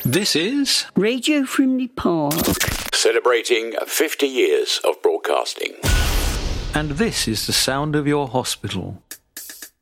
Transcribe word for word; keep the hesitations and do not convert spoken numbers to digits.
This is Radio Frimley Park, celebrating fifty years of broadcasting. And this is the sound of your hospital.